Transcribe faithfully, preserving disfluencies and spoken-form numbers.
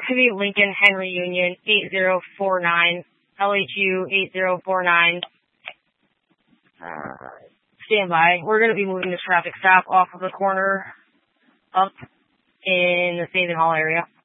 to be Lincoln Henry Union eight zero four nine, L H U eight zero four nine. Uh, stand by. We're going to be moving the traffic stop off of the corner up in the Saving Hall area.